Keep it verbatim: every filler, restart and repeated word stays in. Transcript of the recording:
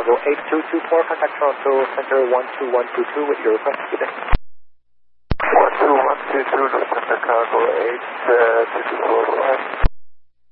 Cargo eight two two four, contact Toronto Center one two one two two with your request. Good day. one two one two two, Center Cargo eight two two four.